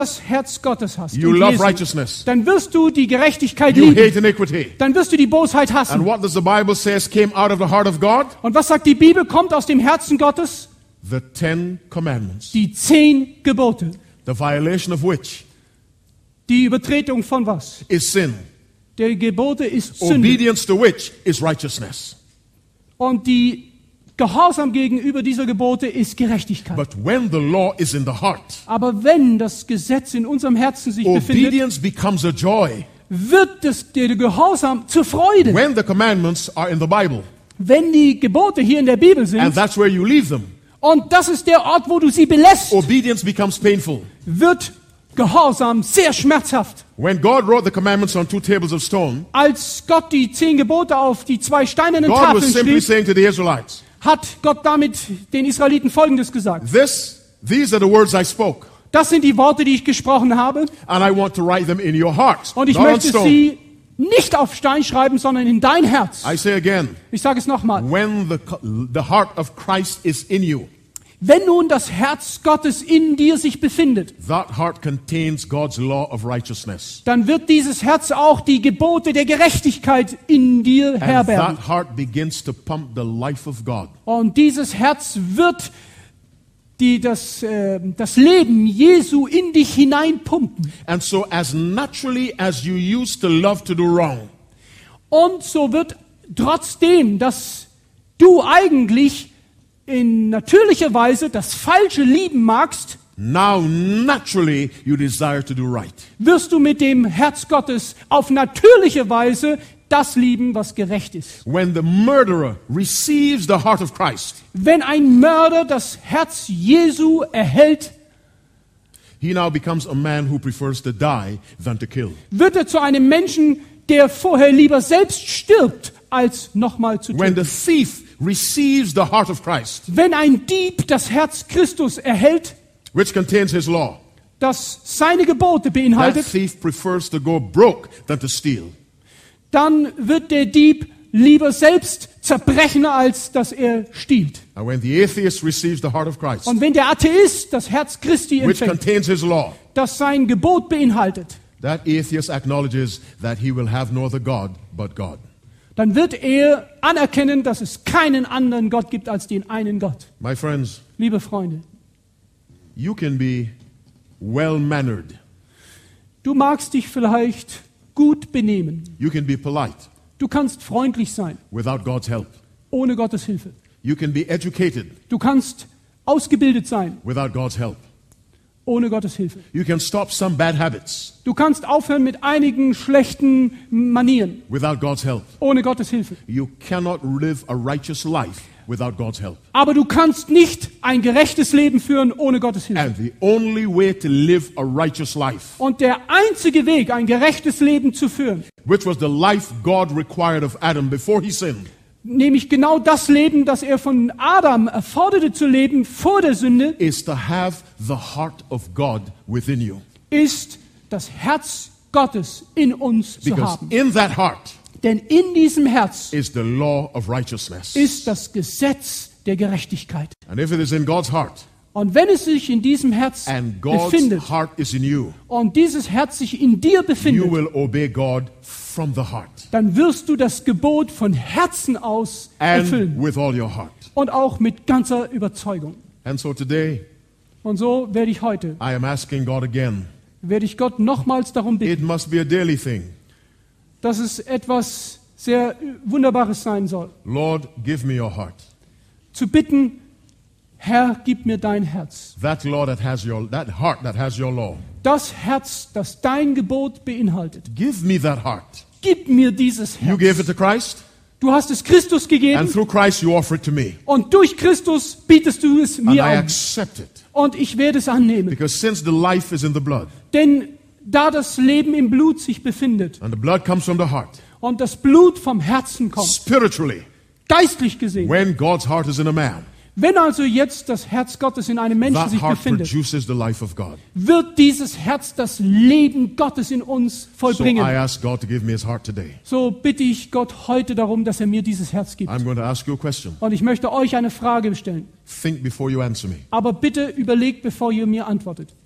das Herz Gottes hast, you und love Jesu, righteousness. dann wirst du die Gerechtigkeit You lieben. hate iniquity. Dann wirst du die Bosheit And hassen. what does the Bible says came out of the heart of God? Und was sagt die Bibel? Kommt aus dem Herzen Gottes? The 10 Commandments. Die 10 Gebote. The violation of which Die Übertretung von was? is sin. Der Gebote ist Sünde. Obedience to which is righteousness. Und die Gehorsam gegenüber dieser Gebote ist Gerechtigkeit. But when the law is in the heart, Aber wenn das Gesetz in unserem Herzen sich befindet, obedience becomes a joy. wird der Gehorsam zur Freude. When the commandments are in the Bible, Wenn die Gebote hier in der Bibel and sind, that's where you leave them, und das ist der Ort, wo du sie belässt, obedience becomes painful. wird Gehorsam sehr schmerzhaft. When God wrote the commandments on 2 tables of stone, Als Gott die 10 Gebote auf die 2 steinernen God Tafeln was simply schrieb, saying to the Israelites, hat Gott damit den Israeliten Folgendes gesagt. these are the words I spoke, Das sind die Worte, die ich gesprochen habe, and I want to write them in your hearts, und ich not on möchte stone. sie nicht auf Stein schreiben, sondern in dein Herz. I say again, Ich sage es nochmal. when the heart of Christ is in you, Wenn nun das Herz Gottes in dir sich befindet, that heart contains God's law of righteousness. dann wird dieses Herz auch die Gebote der Gerechtigkeit in dir And herbergen. that heart begins to pump the life of God. Und dieses Herz wird das Leben Jesu in dich hineinpumpen. And so as naturally as you used to love to do wrong, Und so wird trotzdem, dass du eigentlich in natürlicher Weise das Falsche lieben magst, now naturally you desire to do right. wirst du mit dem Herz Gottes auf natürliche Weise das lieben, was gerecht ist. When the murderer receives the heart of Christ, Wenn ein Mörder das Herz Jesu erhält, he now becomes a man who prefers to die than to kill. wird er zu einem Menschen, der vorher lieber selbst stirbt, als nochmal zu When töten. the thief receives the heart of Christ, Wenn ein Dieb das Herz Christus erhält, which contains his law, das seine Gebote that beinhaltet, thief prefers to go broke than to steal. dann wird der Dieb lieber selbst zerbrechen, als dass er stiehlt. And when the atheist receives the heart of Christ, Und wenn der Atheist das Herz Christi which empfängt, contains his law, das sein Gebot beinhaltet, that atheist acknowledges that he will have no other God but God. dann wird er anerkennen, dass es keinen anderen Gott gibt als den einen Gott. My friends, Liebe Freunde, you can be well-mannered. du magst dich vielleicht gut benehmen. You can be polite Du kannst freundlich sein, without God's help. ohne Gottes Hilfe. You can be educated Du kannst ausgebildet sein, without God's help. ohne Gottes Hilfe. You can stop some bad habits Du kannst aufhören mit einigen schlechten Manieren, without God's help. ohne Gottes Hilfe. You cannot live a righteous life without God's help. Aber du kannst nicht ein gerechtes Leben führen, ohne Gottes Hilfe. And the only way to live a righteous life, Und der einzige Weg, ein gerechtes Leben zu führen, which was the life God required of Adam before he sinned, nämlich genau das Leben, das er von Adam erforderte zu leben vor der Sünde, is to have the heart of God within you. ist das Herz Gottes in uns zu Because haben. in that heart Denn in diesem Herz is the law of righteousness. ist das Gesetz der Gerechtigkeit. And if it is in God's heart, Und wenn es sich in diesem Herz and God's befindet heart is in you, und dieses Herz sich in dir you befindet, will obey God from the heart dann wirst du das Gebot von Herzen aus and erfüllen with all your heart. und auch mit ganzer Überzeugung. And so today, Und so werde ich heute, I am asking God again. werde ich Gott nochmals darum bitten, It must be a daily thing. dass es etwas sehr Wunderbares sein soll. Lord, give me your heart. Zu bitten, Herr, gib mir dein Herz. That heart that has your law. Das Herz, das dein Gebot beinhaltet. Give me that heart. Gib mir dieses You gave it Herz. to Christ, Du hast es Christus and gegeben through Christ you offer it to me. und durch Christus bietest du es And mir I an. accept it. Und ich werde es annehmen. Because since the life is in the blood, Denn da das Leben im Blut sich befindet and the blood comes from the heart, und das Blut vom Herzen kommt, spiritually, geistlich gesehen, when God's heart is in a man, wenn also jetzt das Herz Gottes in einem Menschen that sich heart befindet, produces the life of God. wird dieses Herz das Leben Gottes in uns So I vollbringen. ask God to give me his heart today. So bitte ich Gott heute darum, dass er mir dieses Herz gibt. I'm going to ask you a question. Und ich möchte euch eine Frage stellen. Think before you answer me. Aber bitte überlegt, bevor ihr mir antwortet.